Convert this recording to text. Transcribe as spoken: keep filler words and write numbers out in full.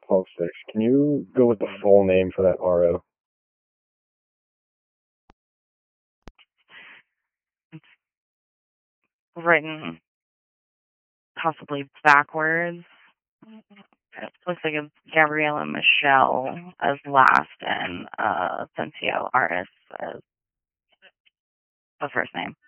twelve six. Can you go with the full name for that R O? It's written possibly backwards. It looks like it's Gabriella Michelle as last and uh, Cynthia Artis as the first name.